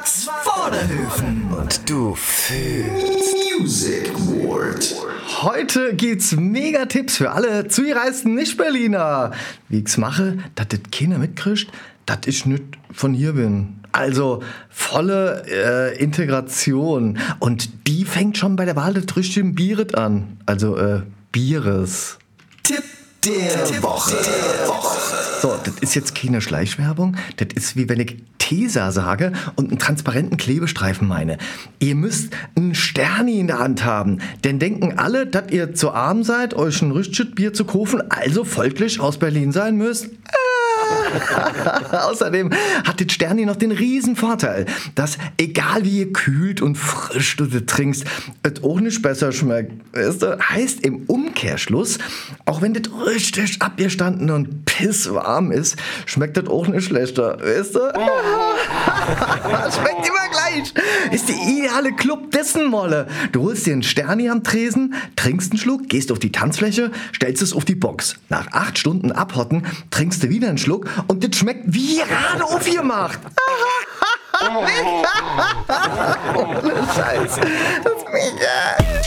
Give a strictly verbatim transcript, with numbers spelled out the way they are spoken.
Max Vorderhöfen und du fühlst Music World. Heute gibt's Mega-Tipps für alle zugereisten Nicht-Berliner. Wie ich's mache, dass das keiner mitkriegt, dass ich nicht von hier bin. Also volle äh, Integration. Und die fängt schon bei der Wahl des richtigen Bieres an. Also äh, Bieres. Tipp der Tipp Woche. Der Woche. So, das ist jetzt keine Schleichwerbung. Das ist wie wenn ich Tesa sage und einen transparenten Klebestreifen meine. Ihr müsst einen Sterni in der Hand haben. Denn denken alle, dass ihr zu arm seid, euch ein richtiges Bier zu kaufen, also folglich aus Berlin sein müsst. Außerdem hat das Sterni noch den riesen Vorteil, dass egal wie ihr kühlt und frisch du das trinkst, es auch nicht besser schmeckt. Weißt du? Heißt im Umkehrschluss, auch wenn das richtig abgestanden und pisswarm ist, schmeckt das auch nicht schlechter. Weißt du? Schmeckt immer gleich. Ist die ideale Club-Dissen-Molle. Du holst dir einen Sterni am Tresen, trinkst einen Schluck, gehst auf die Tanzfläche, stellst es auf die Box. Nach acht Stunden Abhotten trinkst du wieder einen Schluck und das schmeckt wie gerade aufgemacht. Ohne Scheiß. Das ist mega.